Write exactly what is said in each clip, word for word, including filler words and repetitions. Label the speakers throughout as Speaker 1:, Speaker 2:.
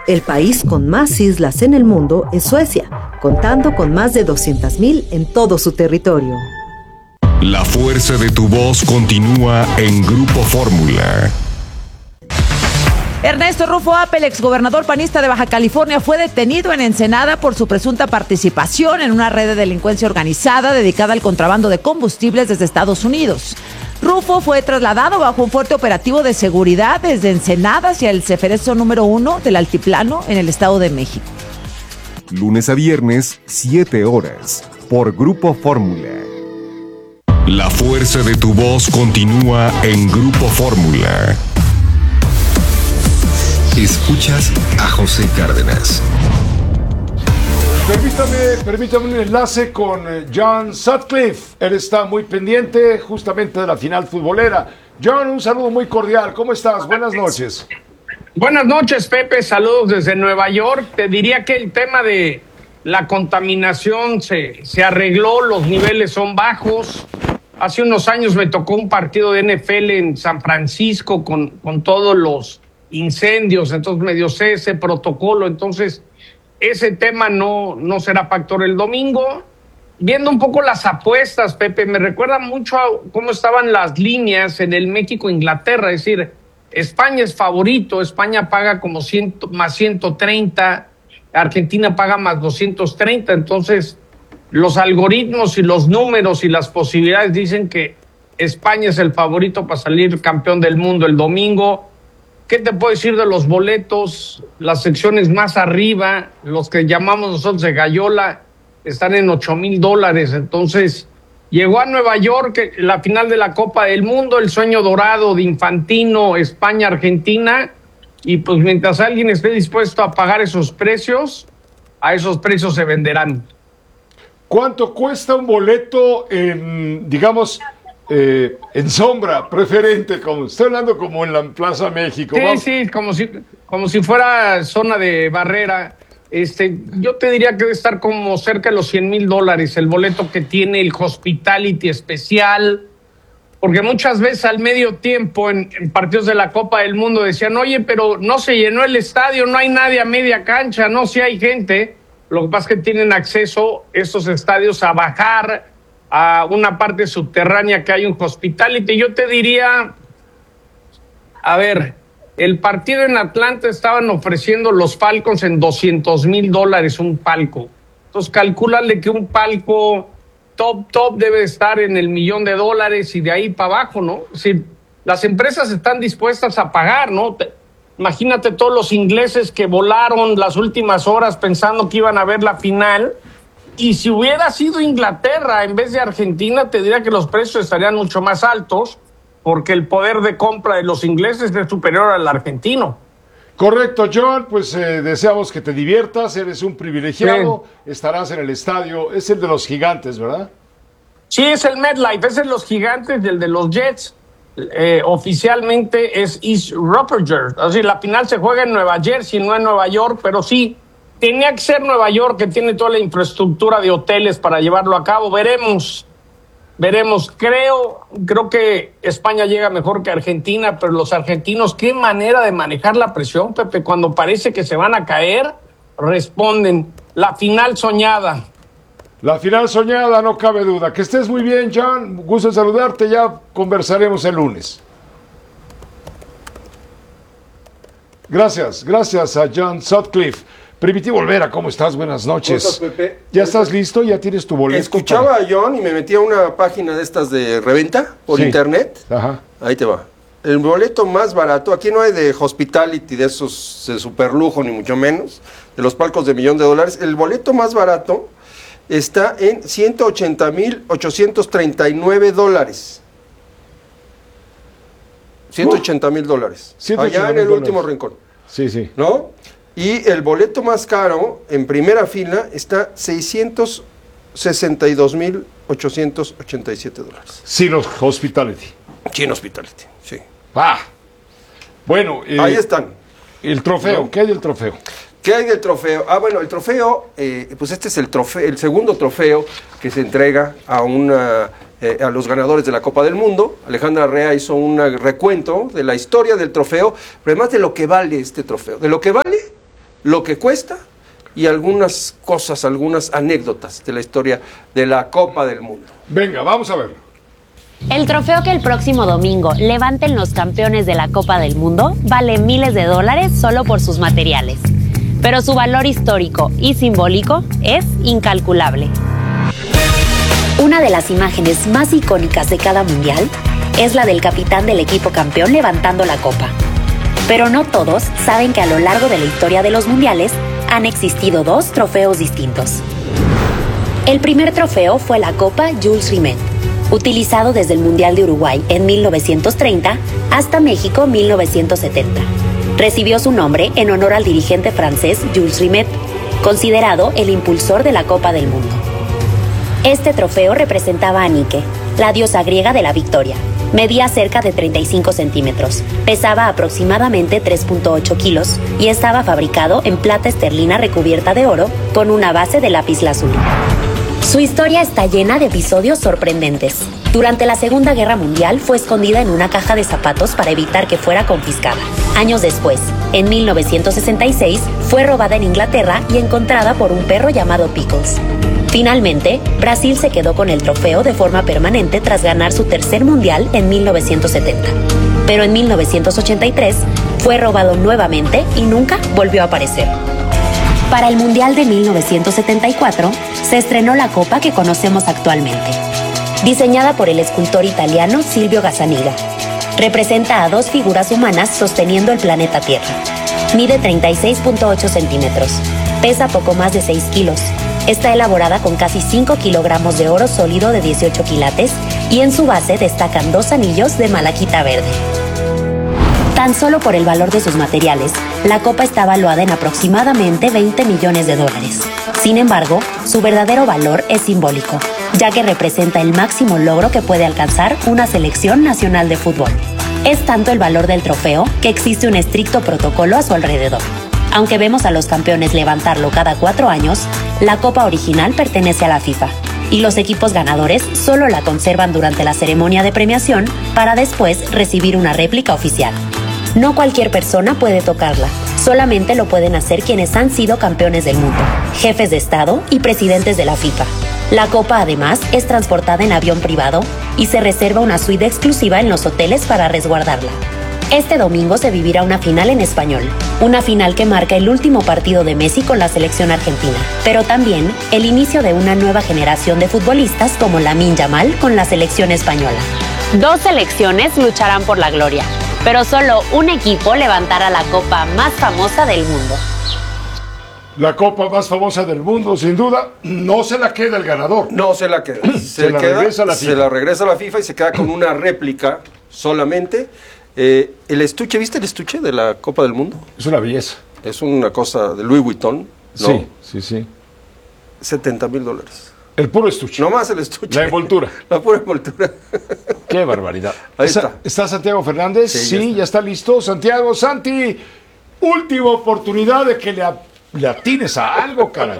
Speaker 1: El país con más islas en el mundo es Suecia, contando con más de doscientas mil en todo su territorio.
Speaker 2: La fuerza de tu voz continúa en Grupo Fórmula.
Speaker 3: Ernesto Rufo Appel, exgobernador panista de Baja California, fue detenido en Ensenada por su presunta participación en una red de delincuencia organizada dedicada al contrabando de combustibles desde Estados Unidos. Rufo fue trasladado bajo un fuerte operativo de seguridad desde Ensenada hacia el Ceferezo número uno del Altiplano en el Estado de México.
Speaker 2: Lunes a viernes, siete horas, por Grupo Fórmula. La fuerza de tu voz continúa en Grupo Fórmula. Escuchas a José Cárdenas.
Speaker 4: Permítame, permítame un enlace con John Sutcliffe. Él está muy pendiente justamente de la final futbolera. John, un saludo muy cordial. ¿Cómo estás? Buenas noches.
Speaker 5: Buenas noches, Pepe. Saludos desde Nueva York. Te diría que el tema de la contaminación se, se arregló, los niveles son bajos. Hace unos años me tocó un partido de N F L en San Francisco con, con todos los incendios, entonces medio sé ese protocolo, entonces ese tema no, no será factor el domingo. Viendo un poco las apuestas, Pepe, me recuerda mucho a cómo estaban las líneas en el México-Inglaterra, es decir, España es favorito, España paga como cien, más ciento treinta, Argentina paga más doscientos treinta, entonces los algoritmos y los números y las posibilidades dicen que España es el favorito para salir campeón del mundo el domingo. ¿Qué te puedo decir de los boletos? Las secciones más arriba, los que llamamos nosotros de gallola, están en ocho mil dólares. Entonces, llegó a Nueva York la final de la Copa del Mundo, el sueño dorado de Infantino, España-Argentina, y pues mientras alguien esté dispuesto a pagar esos precios, a esos precios se venderán.
Speaker 4: ¿Cuánto cuesta un boleto en, digamos, eh, en sombra, preferente? Como estoy hablando como en la Plaza México.
Speaker 5: Sí,
Speaker 4: Vamos.
Speaker 5: sí, como si, como si fuera zona de barrera. Este, yo te diría que debe estar como cerca de los cien mil dólares el boleto que tiene el Hospitality especial, porque muchas veces al medio tiempo en, en partidos de la Copa del Mundo decían, oye, pero no se llenó el estadio, no hay nadie a media cancha, no, sí hay gente. Lo que pasa es que tienen acceso estos estadios a bajar a una parte subterránea que hay un Hospitality. Yo te diría, a ver, el partido en Atlanta estaban ofreciendo los Falcons en doscientos mil dólares un palco. Entonces calcúlale que un palco top, top debe estar en el millón de dólares y de ahí para abajo, ¿no? Es decir, las empresas están dispuestas a pagar, ¿no? Te, imagínate todos los ingleses que volaron las últimas horas pensando que iban a ver la final. Y si hubiera sido Inglaterra en vez de Argentina, te diría que los precios estarían mucho más altos, porque el poder de compra de los ingleses es superior al argentino.
Speaker 4: Correcto, John, pues eh, deseamos que te diviertas, eres un privilegiado, sí. Estarás en el estadio, es el de los Gigantes, ¿verdad?
Speaker 5: Sí, es el MetLife, es el de los Gigantes y el de los Jets. Eh, oficialmente es East Rutherford, así la final se juega en Nueva Jersey, no en Nueva York, pero sí, tenía que ser Nueva York, que tiene toda la infraestructura de hoteles para llevarlo a cabo. Veremos, veremos. Creo, creo que España llega mejor que Argentina, pero los argentinos, qué manera de manejar la presión, Pepe. Cuando parece que se van a caer, responden. La final soñada.
Speaker 4: La final soñada, no cabe duda. Que estés muy bien, John. Gusto en saludarte. Ya conversaremos el lunes. Gracias, gracias a John Sutcliffe. Primitivo Olvera, ¿cómo estás? Buenas noches.
Speaker 6: ¿Cómo estás, Pepe?
Speaker 4: ¿Ya estás listo? ¿Ya tienes tu boleto?
Speaker 6: Escuchaba para... a John y me metí a una página de estas de reventa por sí. internet.
Speaker 4: Ajá.
Speaker 6: Ahí te va. El boleto más barato, aquí no hay de Hospitality, de esos de super lujo, ni mucho menos, de los palcos de millón de dólares. El boleto más barato está en ciento ochenta mil ochocientos treinta y nueve dólares. ciento ochenta mil dólares. Allá en el último rincón.
Speaker 4: Sí, sí.
Speaker 6: ¿No? Y el boleto más caro, en primera fila, está seiscientos sesenta y dos mil ochocientos ochenta y siete dólares.
Speaker 4: Sin Hospitality.
Speaker 6: Sin Hospitality, sí.
Speaker 4: Ah, bueno.
Speaker 6: Eh, Ahí están.
Speaker 4: El trofeo, ¿no? ¿Qué hay del trofeo?
Speaker 6: ¿Qué hay del trofeo? Ah, bueno, el trofeo, eh, pues este es el trofeo, el segundo trofeo que se entrega a una... Eh, a los ganadores de la Copa del Mundo. Alejandra Rea hizo un recuento de la historia del trofeo, pero además de lo que vale este trofeo. De lo que vale lo que cuesta y algunas cosas, algunas anécdotas de la historia de la Copa del Mundo.
Speaker 4: Venga, vamos a verlo.
Speaker 7: El trofeo que el próximo domingo levanten los campeones de la Copa del Mundo vale miles de dólares solo por sus materiales. Pero su valor histórico y simbólico es incalculable. Una de las imágenes más icónicas de cada mundial es la del capitán del equipo campeón levantando la copa. Pero no todos saben que a lo largo de la historia de los mundiales han existido dos trofeos distintos. El primer trofeo fue la Copa Jules Rimet, utilizado desde el Mundial de Uruguay en mil novecientos treinta hasta México mil novecientos setenta. Recibió su nombre en honor al dirigente francés Jules Rimet, considerado el impulsor de la Copa del Mundo. Este trofeo representaba a Nike, la diosa griega de la victoria. Medía cerca de treinta y cinco centímetros, pesaba aproximadamente tres punto ocho kilos y estaba fabricado en plata esterlina recubierta de oro con una base de lapislázuli. Su historia está llena de episodios sorprendentes. Durante la Segunda Guerra Mundial fue escondida en una caja de zapatos para evitar que fuera confiscada. Años después, en mil novecientos sesenta y seis, fue robada en Inglaterra y encontrada por un perro llamado Pickles. Finalmente, Brasil se quedó con el trofeo de forma permanente tras ganar su tercer mundial en mil novecientos setenta. Pero en mil novecientos ochenta y tres fue robado nuevamente y nunca volvió a aparecer. Para el Mundial de mil novecientos setenta y cuatro, se estrenó la copa que conocemos actualmente, diseñada por el escultor italiano Silvio Gazzaniga. Representa a dos figuras humanas sosteniendo el planeta Tierra. Mide treinta y seis punto ocho centímetros, pesa poco más de seis kilos. Está elaborada con casi cinco kilogramos de oro sólido de dieciocho quilates y en su base destacan dos anillos de malaquita verde. Tan solo por el valor de sus materiales, la copa está valuada en aproximadamente veinte millones de dólares. Sin embargo, su verdadero valor es simbólico, ya que representa el máximo logro que puede alcanzar una selección nacional de fútbol. Es tanto el valor del trofeo que existe un estricto protocolo a su alrededor. Aunque vemos a los campeones levantarlo cada cuatro años, la copa original pertenece a la FIFA y los equipos ganadores solo la conservan durante la ceremonia de premiación para después recibir una réplica oficial. No cualquier persona puede tocarla, solamente lo pueden hacer quienes han sido campeones del mundo, jefes de Estado y presidentes de la FIFA. La copa además es transportada en avión privado y se reserva una suite exclusiva en los hoteles para resguardarla. Este domingo se vivirá una final en español, una final que marca el último partido de Messi con la selección argentina, pero también el inicio de una nueva generación de futbolistas como Lamine Yamal con la selección española. Dos selecciones lucharán por la gloria, pero solo un equipo levantará la copa más famosa del mundo.
Speaker 4: La copa más famosa del mundo, sin duda, no se la queda el ganador.
Speaker 6: No se la queda. Se,
Speaker 4: se la
Speaker 6: queda,
Speaker 4: regresa a la
Speaker 6: se
Speaker 4: FIFA.
Speaker 6: la regresa a la FIFA y se queda con una réplica solamente. Eh, el estuche, ¿viste el estuche de la Copa del Mundo?
Speaker 4: Es una belleza.
Speaker 6: Es una cosa de Louis Vuitton, ¿no?
Speaker 4: Sí, sí, sí.
Speaker 6: setenta mil dólares.
Speaker 4: El puro estuche.
Speaker 6: No más el estuche.
Speaker 4: La envoltura.
Speaker 6: La pura envoltura.
Speaker 4: Qué barbaridad.
Speaker 6: Ahí
Speaker 4: ¿Está,
Speaker 6: está.
Speaker 4: ¿Está Santiago Fernández?
Speaker 6: Sí,
Speaker 4: Sí,
Speaker 6: ya está.
Speaker 4: ya está listo. Santiago, Santi, última oportunidad de que le, a- le atines a algo, caray.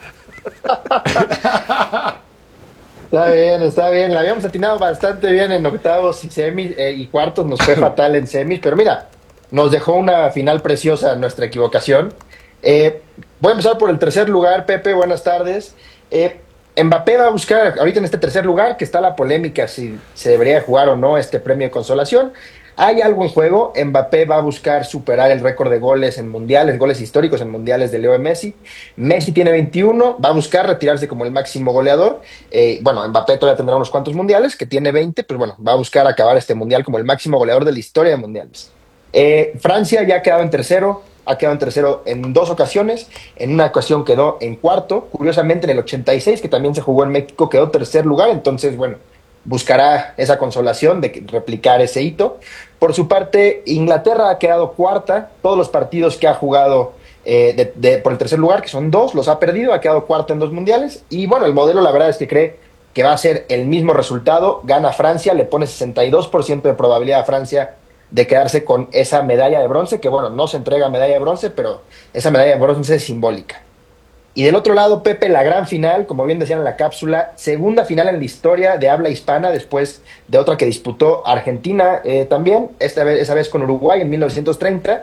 Speaker 8: Está bien, está bien. La habíamos atinado bastante bien en octavos y semis eh, y cuartos. Nos fue fatal en semis, pero mira, nos dejó una final preciosa nuestra equivocación. Eh, voy a empezar por el tercer lugar, Pepe. Buenas tardes. Eh, Mbappé va a buscar ahorita en este tercer lugar, que está la polémica si se debería jugar o no este premio de consolación. Hay algo en juego. Mbappé va a buscar superar el récord de goles en mundiales, goles históricos en mundiales de Leo Messi. Messi tiene veintiuno, va a buscar retirarse como el máximo goleador. Eh, bueno, Mbappé todavía tendrá unos cuantos mundiales, que tiene veinte, pero bueno, va a buscar acabar este mundial como el máximo goleador de la historia de mundiales. Eh, Francia ya ha quedado en tercero, ha quedado en tercero en dos ocasiones. En una ocasión quedó en cuarto. Curiosamente, en el ochenta y seis, que también se jugó en México, quedó tercer lugar. Entonces, bueno, buscará esa consolación de replicar ese hito. Por su parte, Inglaterra ha quedado cuarta. Todos los partidos que ha jugado eh, de, de, por el tercer lugar, que son dos, los ha perdido. Ha quedado cuarta en dos mundiales. Y bueno, el modelo, la verdad es que cree que va a ser el mismo resultado. Gana Francia, le pone sesenta y dos por ciento de probabilidad a Francia de quedarse con esa medalla de bronce, que bueno, no se entrega medalla de bronce, pero esa medalla de bronce es simbólica. Y del otro lado, Pepe, la gran final, como bien decían en la cápsula, segunda final en la historia de habla hispana, después de otra que disputó Argentina eh, también, esta vez, esa vez con Uruguay en mil novecientos treinta,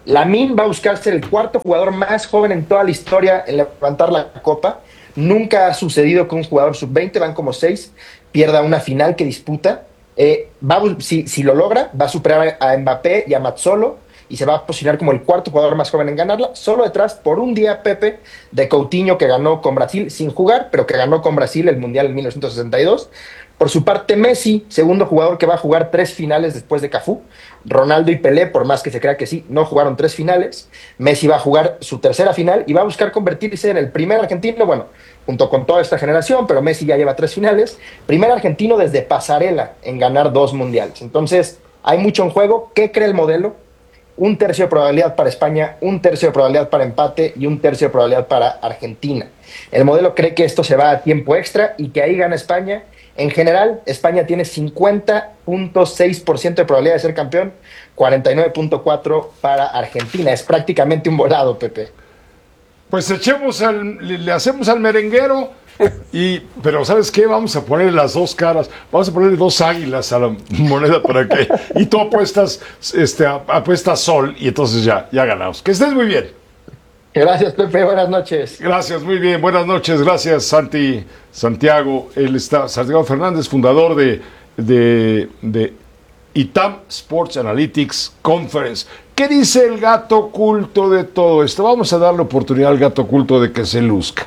Speaker 8: Lamine va a buscar ser el cuarto jugador más joven en toda la historia en levantar la copa. Nunca ha sucedido que un jugador sub veinte, van como seis, pierda una final que disputa. Eh, va a, si, si lo logra, va a superar a Mbappé y a Mazzolo y se va a posicionar como el cuarto jugador más joven en ganarla, solo detrás por un día, Pepe, de Coutinho, que ganó con Brasil sin jugar, pero que ganó con Brasil el Mundial en mil novecientos sesenta y dos. Por su parte, Messi, segundo jugador que va a jugar tres finales después de Cafú. Ronaldo y Pelé, por más que se crea que sí, no jugaron tres finales. Messi va a jugar su tercera final y va a buscar convertirse en el primer argentino, bueno, junto con toda esta generación, pero Messi ya lleva tres finales, primer argentino desde Pasarela en ganar dos mundiales. Entonces, hay mucho en juego. ¿Qué cree el modelo? Un tercio de probabilidad para España, un tercio de probabilidad para empate y un tercio de probabilidad para Argentina. El modelo cree que esto se va a tiempo extra y que ahí gana España. En general, España tiene cincuenta punto seis por ciento de probabilidad de ser campeón, cuarenta y nueve punto cuatro por ciento para Argentina. Es prácticamente un volado, Pepe.
Speaker 4: Pues echemos al, le, le hacemos al merenguero, y, pero ¿sabes qué? Vamos a ponerle las dos caras, vamos a ponerle dos águilas a la moneda para que, y tú apuestas, este, apuestas sol, y entonces ya, ya ganamos. Que estés muy bien.
Speaker 8: Gracias, Pepe, buenas noches.
Speaker 4: Gracias, muy bien, buenas noches, gracias, Santi, Santiago, él está, Santiago Fernández, fundador de, de, de I T A M Sports Analytics Conference. ¿Qué dice el gato oculto de todo esto? Vamos a darle oportunidad al gato oculto de que se luzca.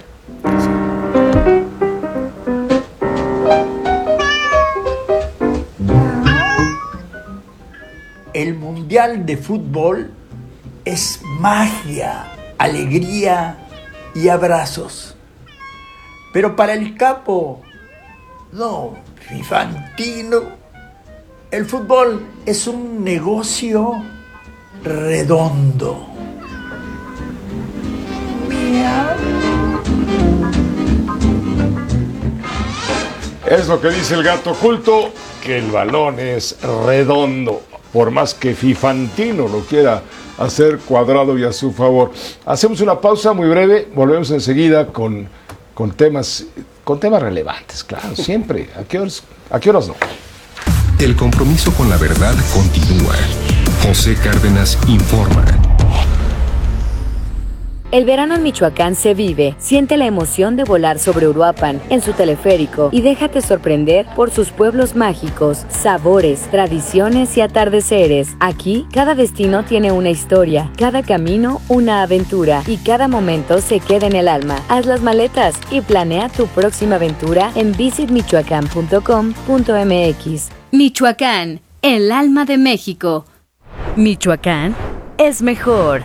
Speaker 9: El Mundial de Fútbol es magia, alegría y abrazos. Pero para el capo, no, Fifantino, el fútbol es un negocio redondo.
Speaker 4: Es lo que dice el gato oculto, que el balón es redondo, por más que Fifantino lo quiera hacer cuadrado y a su favor. Hacemos una pausa muy breve, volvemos enseguida con, con temas con temas relevantes, claro, siempre. ¿A qué horas, a qué horas no?
Speaker 2: El compromiso con la verdad continúa. José Cárdenas informa.
Speaker 10: El verano en Michoacán se vive. Siente la emoción de volar sobre Uruapan en su teleférico y déjate sorprender por sus pueblos mágicos, sabores, tradiciones y atardeceres. Aquí, cada destino tiene una historia, cada camino una aventura y cada momento se queda en el alma. Haz las maletas y planea tu próxima aventura en visit michoacán punto com punto m x.
Speaker 11: Michoacán, el alma de México. Michoacán es mejor.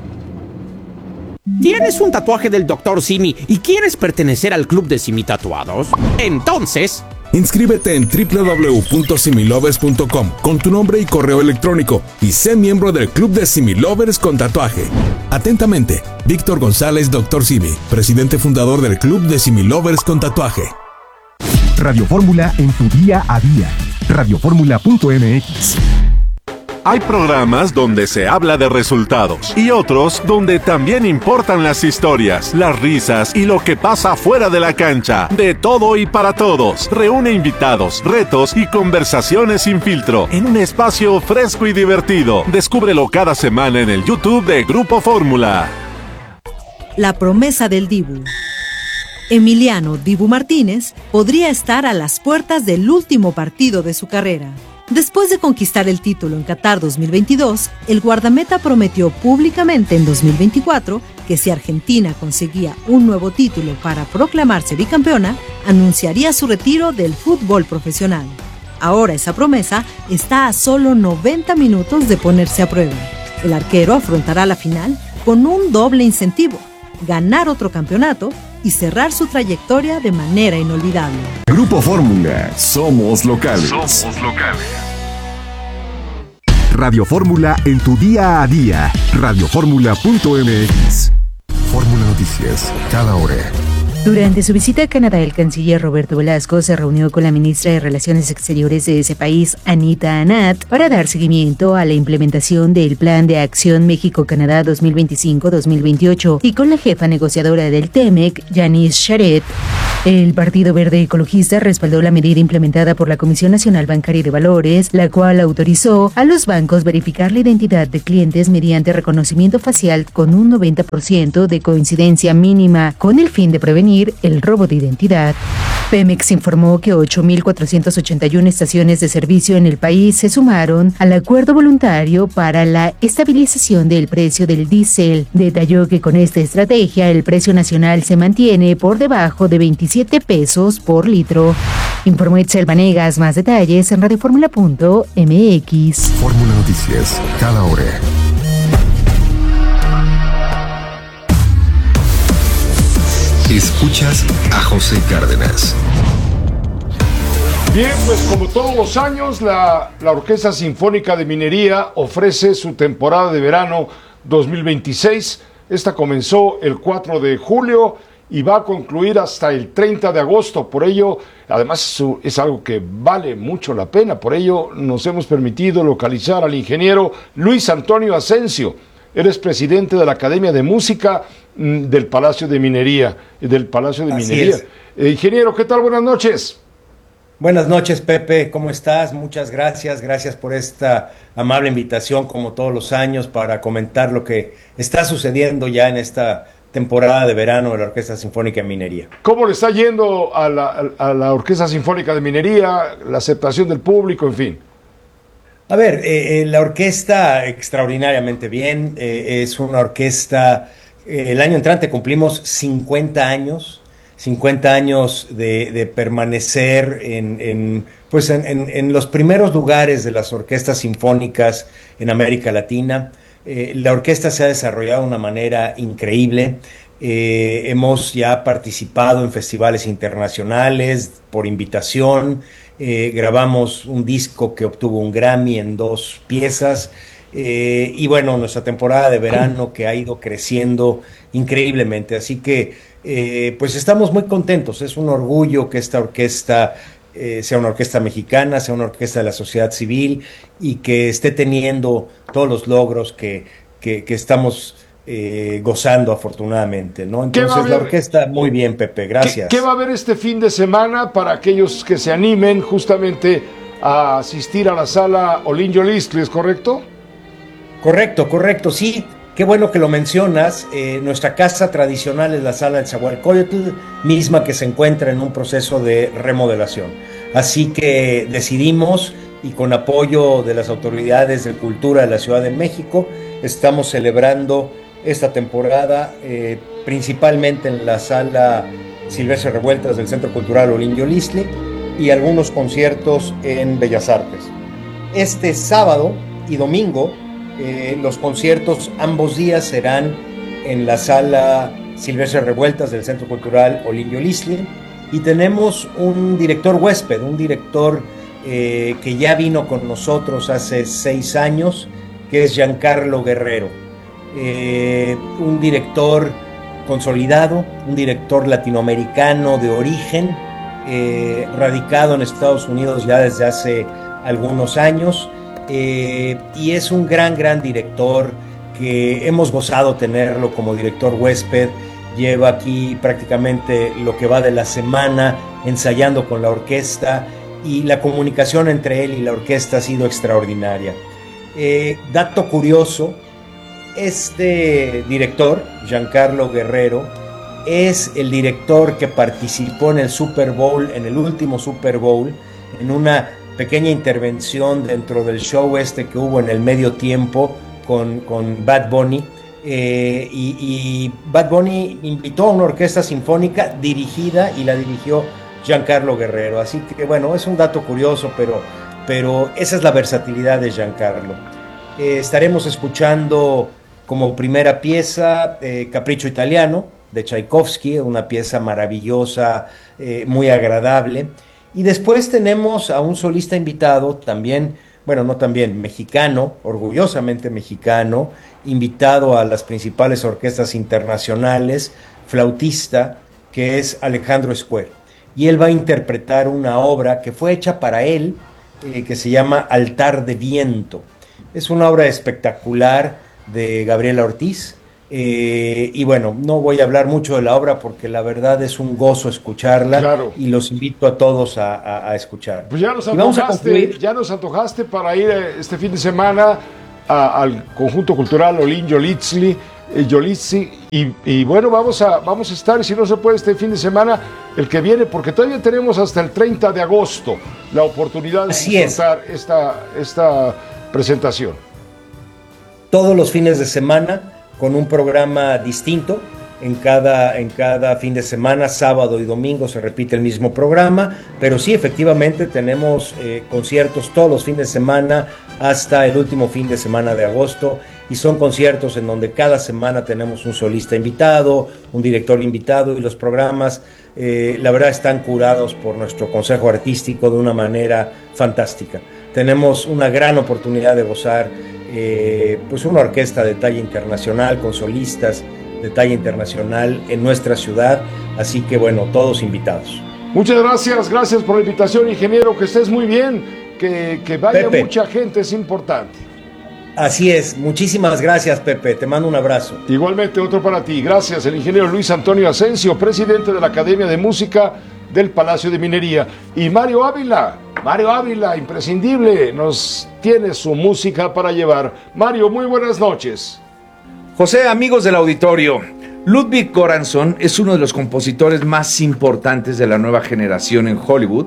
Speaker 12: ¿Tienes un tatuaje del doctor Simi y quieres pertenecer al club de Simi Tatuados? Entonces,
Speaker 13: inscríbete en doble u doble u doble u punto similovers punto com con tu nombre y correo electrónico y sé miembro del club de Similovers con tatuaje. Atentamente, Víctor González, doctor Simi, presidente fundador del club de Similovers con tatuaje.
Speaker 14: Radio Fórmula en tu día a día. radio fórmula punto m x.
Speaker 15: Hay programas donde se habla de resultados y otros donde también importan las historias, las risas y lo que pasa fuera de la cancha. De todo y para todos. Reúne invitados, retos y conversaciones sin filtro en un espacio fresco y divertido. Descúbrelo cada semana en el YouTube de Grupo Fórmula.
Speaker 1: La promesa del Dibu. Emiliano Dibu Martínez podría estar a las puertas del último partido de su carrera. Después de conquistar el título en Qatar dos mil veintidós, el guardameta prometió públicamente en dos mil veinticuatro que si Argentina conseguía un nuevo título para proclamarse bicampeona, anunciaría su retiro del fútbol profesional. Ahora esa promesa está a solo noventa minutos de ponerse a prueba. El arquero afrontará la final con un doble incentivo: ganar otro campeonato y cerrar su trayectoria de manera inolvidable.
Speaker 2: Grupo Fórmula, somos locales.
Speaker 14: Somos locales. Radio Fórmula en tu día a día. radio fórmula punto m x. Fórmula Noticias, cada hora.
Speaker 16: Durante su visita a Canadá, el canciller Roberto Velasco se reunió con la ministra de Relaciones Exteriores de ese país, Anita Anat, para dar seguimiento a la implementación del Plan de Acción México-Canadá dos mil veinticinco a dos mil veintiocho y con la jefa negociadora del T E M E C, Janice Charette. El Partido Verde Ecologista respaldó la medida implementada por la Comisión Nacional Bancaria y de Valores, la cual autorizó a los bancos verificar la identidad de clientes mediante reconocimiento facial con un noventa por ciento de coincidencia mínima, con el fin de prevenir el robo de identidad. Pemex informó que ocho mil cuatrocientas ochenta y una estaciones de servicio en el país se sumaron al acuerdo voluntario para la estabilización del precio del diésel. Detalló que con esta estrategia el precio nacional se mantiene por debajo de veintisiete pesos por litro. Informó Itzel Vanegas. Más detalles en radioformula punto m x.
Speaker 14: Fórmula Noticias, cada hora. Escuchas a José Cárdenas.
Speaker 4: Bien, pues como todos los años, la, la Orquesta Sinfónica de Minería ofrece su temporada de verano dos mil veintiséis. Esta comenzó el cuatro de julio y va a concluir hasta el treinta de agosto. Por ello, además es algo que vale mucho la pena. Por ello, nos hemos permitido localizar al ingeniero Luis Antonio Asensio. Eres presidente de la Academia de Música del Palacio de Minería, del Palacio de
Speaker 17: Así
Speaker 4: Minería.
Speaker 17: es.
Speaker 4: Eh, ingeniero, ¿qué tal? Buenas noches.
Speaker 17: Buenas noches, Pepe, ¿cómo estás? Muchas gracias, gracias por esta amable invitación, como todos los años, para comentar lo que está sucediendo ya en esta temporada de verano de la Orquesta Sinfónica de Minería.
Speaker 4: ¿Cómo le está yendo a la, a la Orquesta Sinfónica de Minería, la aceptación del público, en fin?
Speaker 17: A ver, eh, eh, la orquesta extraordinariamente bien, eh, es una orquesta, eh, el año entrante cumplimos cincuenta años, cincuenta años de, de permanecer en, en, pues en, en, en los primeros lugares de las orquestas sinfónicas en América Latina. Eh, la orquesta se ha desarrollado de una manera increíble. Eh, hemos ya participado en festivales internacionales por invitación. Eh, grabamos un disco que obtuvo un Grammy en dos piezas. Eh, y bueno, nuestra temporada de verano que ha ido creciendo increíblemente. Así que, eh, pues estamos muy contentos. Es un orgullo que esta orquesta Eh, sea una orquesta mexicana, sea una orquesta de la sociedad civil y que esté teniendo todos los logros que, que, que estamos eh, gozando afortunadamente, ¿no? Entonces la orquesta muy bien, Pepe, gracias.
Speaker 4: ¿Qué, ¿Qué va a haber este fin de semana para aquellos que se animen justamente a asistir a la sala Olinjo Listli, ¿es correcto?
Speaker 17: Correcto, correcto, sí. Qué bueno que lo mencionas. Eh, nuestra casa tradicional es la sala del Zahualcóyotl, misma que se encuentra en un proceso de remodelación. Así que decidimos, y con apoyo de las autoridades de cultura de la Ciudad de México, estamos celebrando esta temporada eh, principalmente en la sala Silvestre Revueltas del Centro Cultural Olinjo Listli y algunos conciertos en Bellas Artes. Este sábado y domingo Eh, los conciertos ambos días serán en la sala Silvestre Revueltas del Centro Cultural Olinjo Listli y tenemos un director huésped, un director eh, que ya vino con nosotros hace seis años, que es Giancarlo Guerrero, eh, un director consolidado, un director latinoamericano de origen, eh, radicado en Estados Unidos ya desde hace algunos años. Eh, y es un gran, gran director que hemos gozado tenerlo como director huésped. Lleva aquí prácticamente lo que va de la semana ensayando con la orquesta y la comunicación entre él y la orquesta ha sido extraordinaria. Eh, dato curioso, este director, Giancarlo Guerrero, es el director que participó en el Super Bowl, en el último Super Bowl, en una pequeña intervención dentro del show este que hubo en el medio tiempo con, con Bad Bunny, eh, y, y Bad Bunny invitó a una orquesta sinfónica dirigida y la dirigió Giancarlo Guerrero, así que bueno, es un dato curioso, pero, pero esa es la versatilidad de Giancarlo. Eh, estaremos escuchando como primera pieza eh, Capricho Italiano de Tchaikovsky, una pieza maravillosa, eh, muy agradable. Y después tenemos a un solista invitado, también, bueno, no también, mexicano, orgullosamente mexicano, invitado a las principales orquestas internacionales, flautista, que es Alejandro Square. Y él va a interpretar una obra que fue hecha para él, eh, que se llama Altar de Viento. Es una obra espectacular de Gabriela Ortiz, Eh, y bueno, no voy a hablar mucho de la obra porque la verdad es un gozo escucharla, claro. Y los invito a todos a, a, a escuchar.
Speaker 4: Pues ya nos
Speaker 17: y vamos a
Speaker 4: antojaste,
Speaker 17: concluir.
Speaker 4: ya nos antojaste para ir este fin de semana a, al conjunto cultural Olin Yolitzli, eh, Yolitzli y, y bueno, vamos a, vamos a estar, si no se puede este fin de semana, el que viene, porque todavía tenemos hasta el treinta de agosto la oportunidad de
Speaker 17: Así
Speaker 4: disfrutar esta, esta presentación.
Speaker 17: Todos los fines de semana, con un programa distinto, en cada, en cada fin de semana, sábado y domingo se repite el mismo programa, pero sí, efectivamente tenemos eh, conciertos todos los fines de semana hasta el último fin de semana de agosto, y son conciertos en donde cada semana tenemos un solista invitado, un director invitado, y los programas, eh, la verdad, están curados por nuestro consejo artístico de una manera fantástica. Tenemos una gran oportunidad de gozar Eh, pues una orquesta de talla internacional con solistas de talla internacional en nuestra ciudad, así que bueno, todos invitados.
Speaker 4: Muchas gracias, gracias por la invitación, ingeniero, que estés muy bien, que, que vaya Pepe. Mucha gente, es importante.
Speaker 17: Así es, muchísimas gracias, Pepe, te mando un abrazo.
Speaker 4: Igualmente, otro para ti, gracias, el ingeniero Luis Antonio Asensio, presidente de la Academia de Música del Palacio de Minería, y Mario Ávila, Mario Ávila, imprescindible, nos tiene su música para llevar. Mario, muy buenas noches.
Speaker 18: José, amigos del auditorio, Ludwig Göransson es uno de los compositores más importantes de la nueva generación en Hollywood.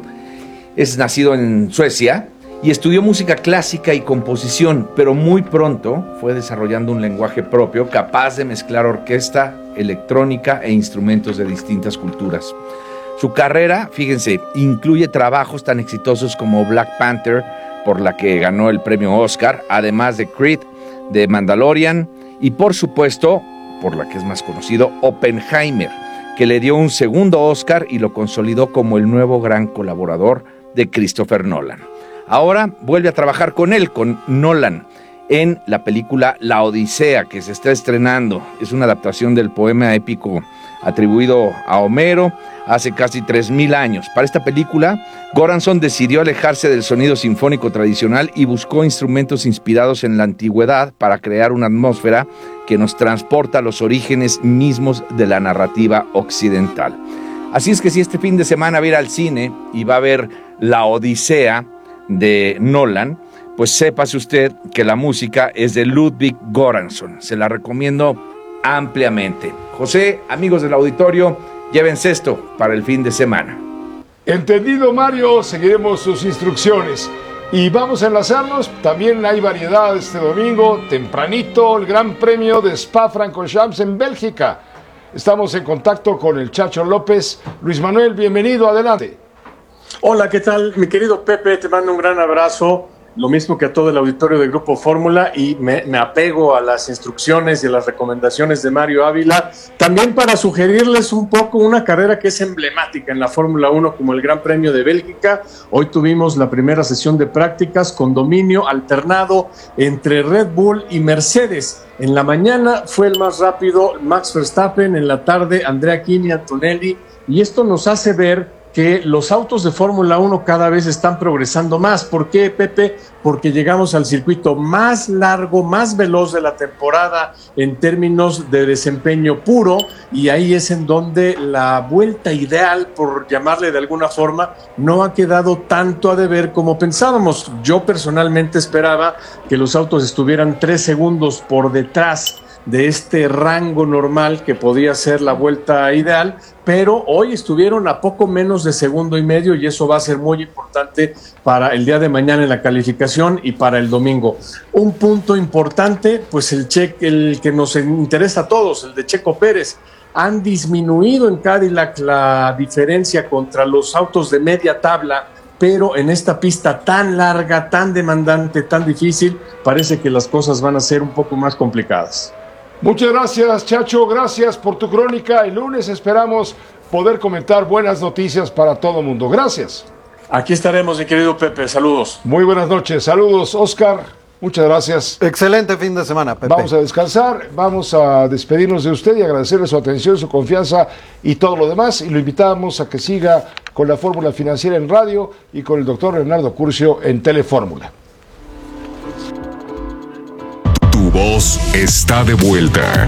Speaker 18: Es nacido en Suecia y estudió música clásica y composición, pero muy pronto fue desarrollando un lenguaje propio capaz de mezclar orquesta, electrónica e instrumentos de distintas culturas. Su carrera, fíjense, incluye trabajos tan exitosos como Black Panther, por la que ganó el premio Oscar, además de Creed, de Mandalorian y por supuesto, por la que es más conocido, Oppenheimer, que le dio un segundo Oscar y lo consolidó como el nuevo gran colaborador de Christopher Nolan. Ahora vuelve a trabajar con él, con Nolan, en la película La Odisea, que se está estrenando. Es una adaptación del poema épico atribuido a Homero hace casi tres mil años. Para esta película, Göransson decidió alejarse del sonido sinfónico tradicional y buscó instrumentos inspirados en la antigüedad para crear una atmósfera que nos transporta a los orígenes mismos de la narrativa occidental. Así es que si este fin de semana va a ir al cine y va a ver La Odisea de Nolan, pues sépase usted que la música es de Ludwig Göransson. Se la recomiendo ampliamente. José, amigos del auditorio, llévense esto para el fin de semana.
Speaker 4: Entendido, Mario, seguiremos sus instrucciones. Y vamos a enlazarnos, también hay variedad este domingo, tempranito, el Gran Premio de Spa-Francorchamps en Bélgica. Estamos en contacto con el Chacho López. Luis Manuel, bienvenido, adelante.
Speaker 19: Hola, ¿qué tal? Mi querido Pepe, te mando un gran abrazo. Lo mismo que a todo el auditorio de Grupo Fórmula, y me, me apego a las instrucciones y a las recomendaciones de Mario Ávila, también para sugerirles un poco una carrera que es emblemática en la Fórmula uno como el Gran Premio de Bélgica. Hoy tuvimos la primera sesión de prácticas con dominio alternado entre Red Bull y Mercedes. En la mañana fue el más rápido Max Verstappen, en la tarde Andrea Chini, Antonelli, y esto nos hace ver que los autos de Fórmula uno cada vez están progresando más. ¿Por qué, Pepe? Porque llegamos al circuito más largo, más veloz de la temporada en términos de desempeño puro, y ahí es en donde la vuelta ideal, por llamarle de alguna forma, no ha quedado tanto a deber como pensábamos. Yo personalmente esperaba que los autos estuvieran tres segundos por detrás de este rango normal que podía ser la vuelta ideal, pero hoy estuvieron a poco menos de segundo y medio, y eso va a ser muy importante para el día de mañana en la calificación y para el domingo. Un punto importante, pues el, che, el que nos interesa a todos, el de Checo Pérez. Han disminuido en Cadillac la diferencia contra los autos de media tabla, pero en esta pista tan larga, tan demandante, tan difícil, parece que las cosas van a ser un poco más complicadas.
Speaker 4: Muchas gracias, Chacho, gracias por tu crónica. El lunes esperamos poder comentar buenas noticias para todo el mundo. Gracias.
Speaker 19: Aquí estaremos, mi querido Pepe, saludos.
Speaker 4: Muy buenas noches, saludos, Oscar, muchas gracias.
Speaker 20: Excelente fin de semana, Pepe.
Speaker 4: Vamos a descansar, vamos a despedirnos de usted y agradecerle su atención, su confianza y todo lo demás, y lo invitamos a que siga con la Fórmula Financiera en radio y con el doctor Leonardo Curcio en Telefórmula.
Speaker 2: Tu voz está de vuelta.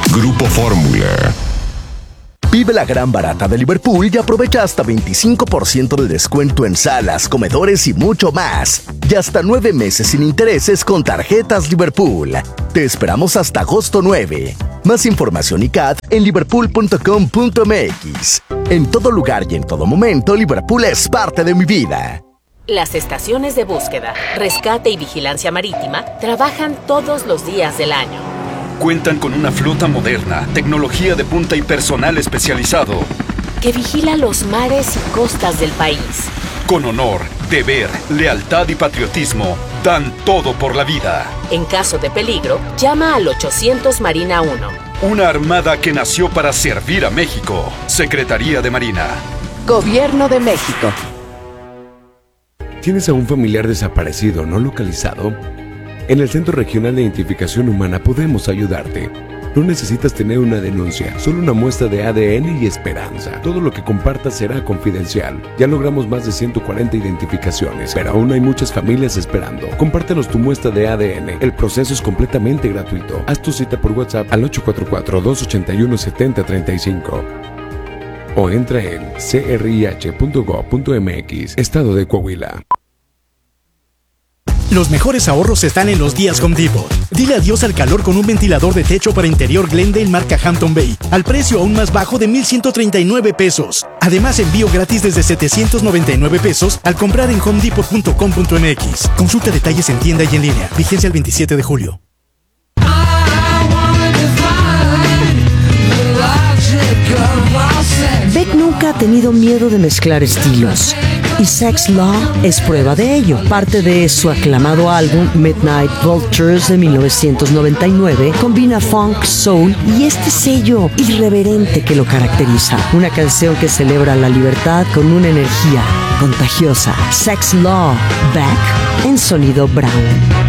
Speaker 2: Grupo Fórmula.
Speaker 20: Vive la gran barata de Liverpool y aprovecha hasta veinticinco por ciento de descuento en salas, comedores y mucho más. Y hasta nueve meses sin intereses con tarjetas Liverpool. Te esperamos hasta agosto nueve. Más información y C A D en liverpool punto com punto m x. En todo lugar y en todo momento, Liverpool es parte de mi vida.
Speaker 21: Las estaciones de búsqueda, rescate y vigilancia marítima trabajan todos los días del año.
Speaker 22: Cuentan con una flota moderna, tecnología de punta y personal especializado
Speaker 21: que vigila los mares y costas del país.
Speaker 22: Con honor, deber, lealtad y patriotismo, dan todo por la vida.
Speaker 21: En caso de peligro, llama al ochocientos Marina uno.
Speaker 22: Una armada que nació para servir a México. Secretaría de Marina.
Speaker 3: Gobierno de México.
Speaker 23: ¿Tienes a un familiar desaparecido no localizado? En el Centro Regional de Identificación Humana podemos ayudarte. No necesitas tener una denuncia, solo una muestra de A D N y esperanza. Todo lo que compartas será confidencial. Ya logramos más de ciento cuarenta identificaciones, pero aún hay muchas familias esperando. Compártenos tu muestra de A D N. El proceso es completamente gratuito. Haz tu cita por WhatsApp al ocho cuatro cuatro, dos ocho uno, siete cero tres cinco o entra en c r i h punto gov punto m x, Estado de Coahuila.
Speaker 24: Los mejores ahorros están en los días Home Depot. Dile adiós al calor con un ventilador de techo para interior Glendale marca Hampton Bay, al precio aún más bajo de mil ciento treinta y nueve pesos. Además, envío gratis desde setecientos noventa y nueve pesos al comprar en home depot punto com punto m x. Consulta detalles en tienda y en línea. Vigencia el veintisiete de julio.
Speaker 25: Beck nunca ha tenido miedo de mezclar estilos, y Sex Law es prueba de ello. Parte de su aclamado álbum Midnight Vultures de mil novecientos noventa y nueve combina funk, soul y este sello irreverente que lo caracteriza. Una canción que celebra la libertad con una energía contagiosa. Sex Law, Beck en sonido Brown.